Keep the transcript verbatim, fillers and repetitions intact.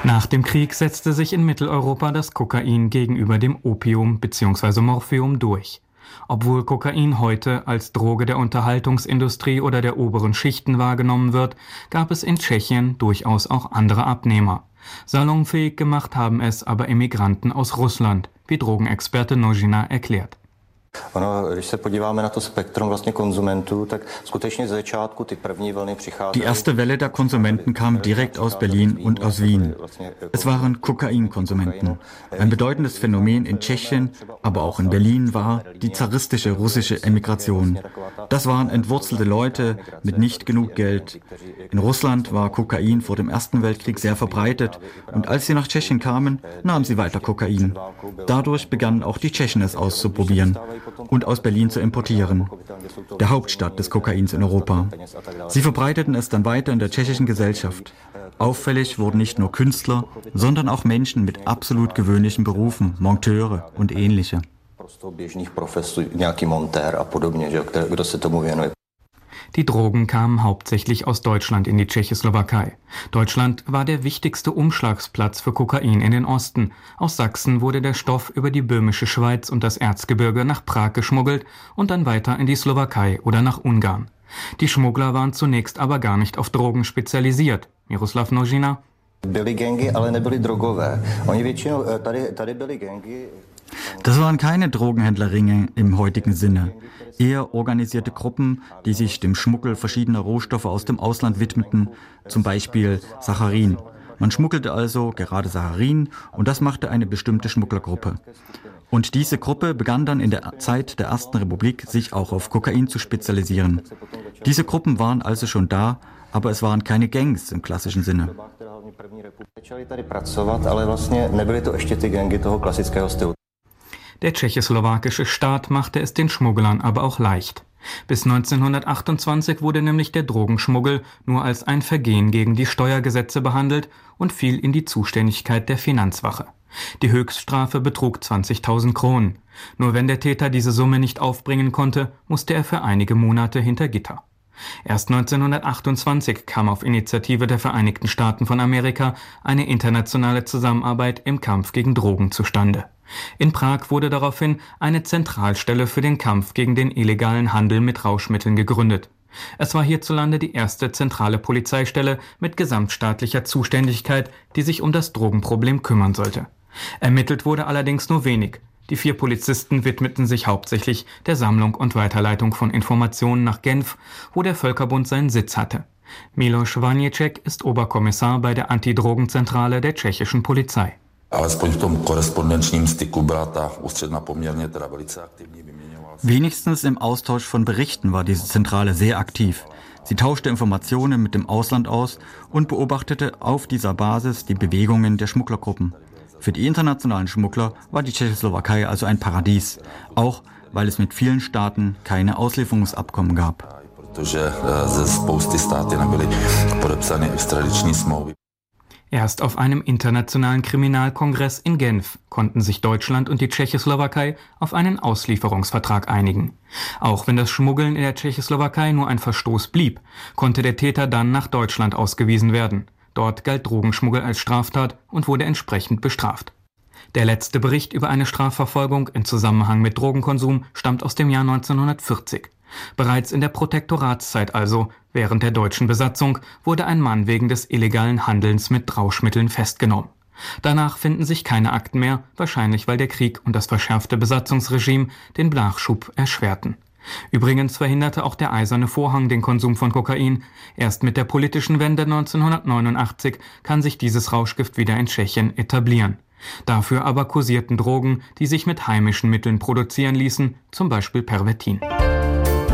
Nach dem Krieg setzte sich in Mitteleuropa das Kokain gegenüber dem Opium bzw. Morphium durch. Obwohl Kokain heute als Droge der Unterhaltungsindustrie oder der oberen Schichten wahrgenommen wird, gab es in Tschechien durchaus auch andere Abnehmer. Salonfähig gemacht haben es aber Immigranten aus Russland, wie Drogenexperte Nožina erklärt. Die erste Welle der Konsumenten kam direkt aus Berlin und aus Wien. Es waren Kokainkonsumenten. Ein bedeutendes Phänomen in Tschechien, aber auch in Berlin war die zaristische russische Emigration. Das waren entwurzelte Leute mit nicht genug Geld. In Russland war Kokain vor dem Ersten Weltkrieg sehr verbreitet und als sie nach Tschechien kamen, nahmen sie weiter Kokain. Dadurch begannen auch die Tschechen es auszuprobieren und aus Berlin zu importieren, der Hauptstadt des Kokains in Europa. Sie verbreiteten es dann weiter in der tschechischen Gesellschaft. Auffällig wurden nicht nur Künstler, sondern auch Menschen mit absolut gewöhnlichen Berufen, Monteure und ähnliche. Die Drogen kamen hauptsächlich aus Deutschland in die Tschechoslowakei. Deutschland war der wichtigste Umschlagsplatz für Kokain in den Osten. Aus Sachsen wurde der Stoff über die böhmische Schweiz und das Erzgebirge nach Prag geschmuggelt und dann weiter in die Slowakei oder nach Ungarn. Die Schmuggler waren zunächst aber gar nicht auf Drogen spezialisiert. Miroslav Nožina. Das waren keine Drogenhändlerringe im heutigen Sinne. Eher organisierte Gruppen, die sich dem Schmuggel verschiedener Rohstoffe aus dem Ausland widmeten, zum Beispiel Saccharin. Man schmuggelte also gerade Saccharin und das machte eine bestimmte Schmugglergruppe. Und diese Gruppe begann dann in der Zeit der Ersten Republik, sich auch auf Kokain zu spezialisieren. Diese Gruppen waren also schon da, aber es waren keine Gangs im klassischen Sinne. Der tschechoslowakische Staat machte es den Schmugglern aber auch leicht. Bis neunzehnhundertachtundzwanzig wurde nämlich der Drogenschmuggel nur als ein Vergehen gegen die Steuergesetze behandelt und fiel in die Zuständigkeit der Finanzwache. Die Höchststrafe betrug zwanzigtausend Kronen. Nur wenn der Täter diese Summe nicht aufbringen konnte, musste er für einige Monate hinter Gitter. Erst neunzehnhundertachtundzwanzig kam auf Initiative der Vereinigten Staaten von Amerika eine internationale Zusammenarbeit im Kampf gegen Drogen zustande. In Prag wurde daraufhin eine Zentralstelle für den Kampf gegen den illegalen Handel mit Rauschmitteln gegründet. Es war hierzulande die erste zentrale Polizeistelle mit gesamtstaatlicher Zuständigkeit, die sich um das Drogenproblem kümmern sollte. Ermittelt wurde allerdings nur wenig. Die vier Polizisten widmeten sich hauptsächlich der Sammlung und Weiterleitung von Informationen nach Genf, wo der Völkerbund seinen Sitz hatte. Miloš Vaněček ist Oberkommissar bei der Antidrogenzentrale der tschechischen Polizei. Wenigstens im Austausch von Berichten war diese Zentrale sehr aktiv. Sie tauschte Informationen mit dem Ausland aus und beobachtete auf dieser Basis die Bewegungen der Schmugglergruppen. Für die internationalen Schmuggler war die Tschechoslowakei also ein Paradies, auch weil es mit vielen Staaten keine Auslieferungsabkommen gab. Erst auf einem internationalen Kriminalkongress in Genf konnten sich Deutschland und die Tschechoslowakei auf einen Auslieferungsvertrag einigen. Auch wenn das Schmuggeln in der Tschechoslowakei nur ein Verstoß blieb, konnte der Täter dann nach Deutschland ausgewiesen werden. Dort galt Drogenschmuggel als Straftat und wurde entsprechend bestraft. Der letzte Bericht über eine Strafverfolgung im Zusammenhang mit Drogenkonsum stammt aus dem Jahr neunzehnhundertvierzig. Bereits in der Protektoratszeit, also während der deutschen Besatzung, wurde ein Mann wegen des illegalen Handelns mit Rauschmitteln festgenommen. Danach finden sich keine Akten mehr, wahrscheinlich weil der Krieg und das verschärfte Besatzungsregime den Nachschub erschwerten. Übrigens verhinderte auch der Eiserne Vorhang den Konsum von Kokain. Erst mit der politischen Wende neunzehnhundertneunundachtzig kann sich dieses Rauschgift wieder in Tschechien etablieren. Dafür aber kursierten Drogen, die sich mit heimischen Mitteln produzieren ließen, zum Beispiel Pervitin.